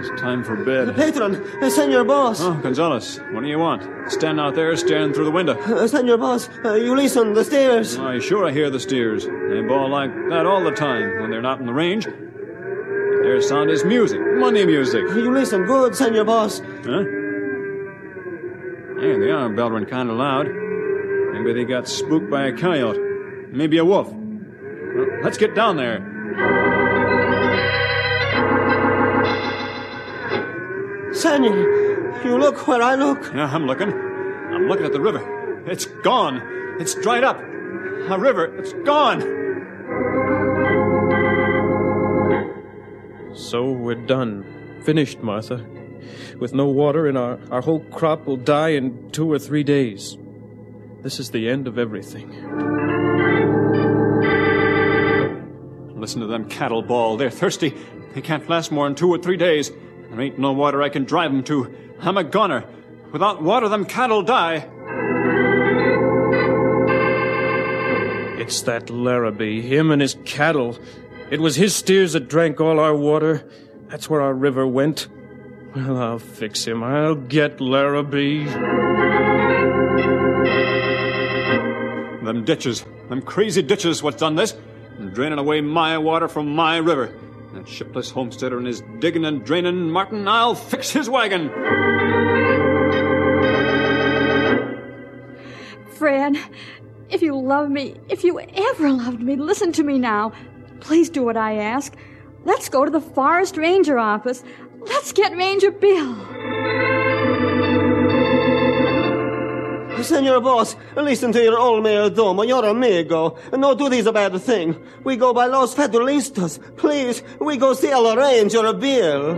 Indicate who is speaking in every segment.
Speaker 1: It's time for bed.
Speaker 2: Patron, Senor Boss.
Speaker 1: Oh, Gonzales, what do you want? Stand out there staring through the window.
Speaker 2: Senor Boss, you listen, the stairs.
Speaker 1: Why, sure I hear the steers. They bawl like that all the time when they're not in the range. Their sound is music, money music.
Speaker 2: You listen good, Senor Boss.
Speaker 1: Huh? There they are, bellowing kind of loud. Maybe they got spooked by a coyote. Maybe a wolf. Well, let's get down there.
Speaker 2: Senor, you look where I look.
Speaker 1: Yeah, I'm looking. I'm looking at the river. It's gone. It's dried up. A river. It's gone.
Speaker 3: So we're done. Finished, Martha. With no water, and our whole crop will die in 2 or 3 days. This is the end of everything.
Speaker 1: Listen to them cattle bawl. They're thirsty. They can't last more than 2 or 3 days. There ain't no water I can drive them to. I'm a goner. Without water, them cattle die.
Speaker 3: It's that Larrabee, him and his cattle. It was his steers that drank all our water. That's where our river went. Well, I'll fix him. I'll get Larrabee.
Speaker 1: Them ditches, them crazy ditches what's done this. And draining away my water from my river. That shipless homesteader and his digging and draining Martin, I'll fix his wagon.
Speaker 4: Fred, if you love me, if you ever loved me, listen to me now. Please do what I ask. Let's go to the Forest Ranger office. Let's get Ranger Bill.
Speaker 2: Senor Boss, listen to your old mayordomo, your amigo. No duty's a bad thing. We go by Los Federalistas. Please, we go see El Ranger Bill.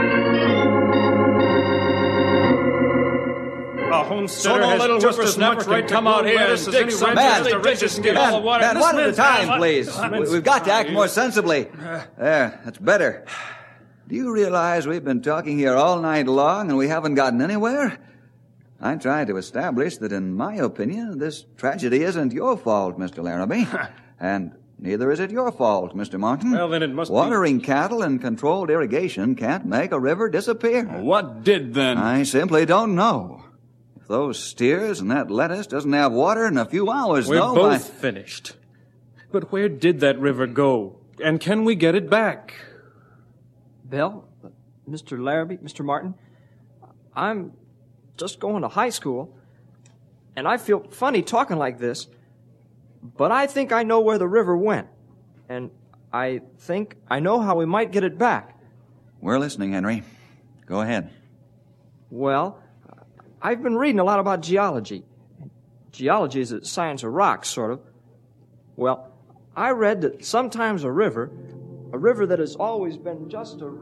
Speaker 3: A homesteader has just as much right to come out here and dig some ditches and get all the water.
Speaker 5: Man, one at a time, please. We've got to act more sensibly. There, that's better. Do you realize we've been talking here all night long and we haven't gotten anywhere? I tried to establish that, in my opinion, this tragedy isn't your fault, Mr. Larrabee. And neither is it your fault, Mr. Martin.
Speaker 3: Well, then it must
Speaker 5: Watering cattle and controlled irrigation can't make a river disappear.
Speaker 1: What did then?
Speaker 5: I simply don't know. If those steers and that lettuce doesn't have water in a few hours,
Speaker 3: We're
Speaker 5: though...
Speaker 3: both finished. But where did that river go? And can we get it back?
Speaker 6: Bill, Mr. Larrabee, Mr. Martin, I'm just going to high school, and I feel funny talking like this, but I think I know where the river went, and I think I know how we might get it back.
Speaker 5: We're listening, Henry. Go ahead.
Speaker 6: Well, I've been reading a lot about geology. Geology is the science of rocks, sort of. Well, I read that sometimes a river that has always been just a